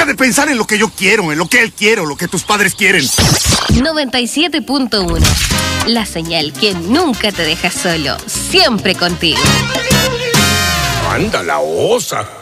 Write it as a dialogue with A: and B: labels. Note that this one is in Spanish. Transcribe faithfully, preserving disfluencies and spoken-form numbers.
A: de pensar en lo que yo quiero, en lo que él quiere, lo que tus padres quieren.
B: noventa y siete punto uno. La señal que nunca te deja solo, siempre contigo.
C: ¡Anda la osa!